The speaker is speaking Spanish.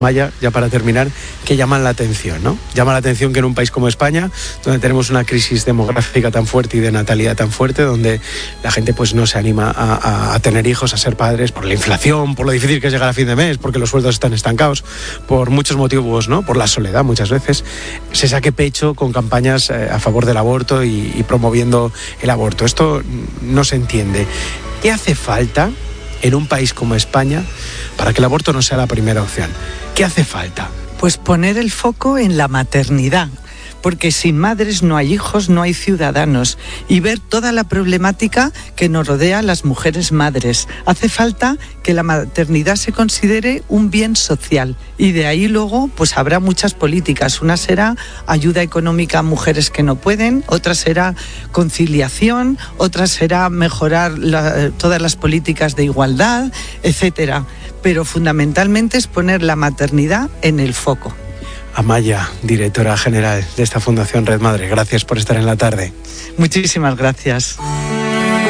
Maya, ya para terminar, que llaman la atención, ¿no? Llama la atención que en un país como España, donde tenemos una crisis demográfica tan fuerte y de natalidad tan fuerte, donde la gente pues no se anima a tener hijos, a ser padres, por la inflación, por lo difícil que es llegar a fin de mes, porque los sueldos están estancados, por muchos motivos, ¿no? Por la soledad muchas veces, se saque pecho con campañas a favor del aborto y promoviendo el aborto. Esto no se entiende. ¿Qué hace falta en un país como España para que el aborto no sea la primera opción? ¿Qué hace falta? Pues poner el foco en la maternidad, porque sin madres no hay hijos, no hay ciudadanos, y ver toda la problemática que nos rodea a las mujeres madres. Hace falta que la maternidad se considere un bien social, y de ahí luego pues habrá muchas políticas. Una será ayuda económica a mujeres que no pueden, otra será conciliación, otra será mejorar todas las políticas de igualdad, etcétera. Pero fundamentalmente es poner la maternidad en el foco. Amaya, directora general de esta Fundación Red Madre, gracias por estar en la tarde. Muchísimas gracias.